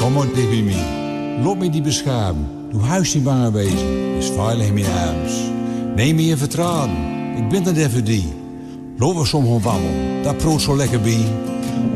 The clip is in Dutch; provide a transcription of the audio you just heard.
Kom maar dicht bij mij. Loop me die beschamen. Doe huis niet bang wezen. Is veilig in mijn arms. Neem me in vertrouwen. Ik ben er even die. Loop we soms gewoon wandelen. Dat proot zo lekker bij.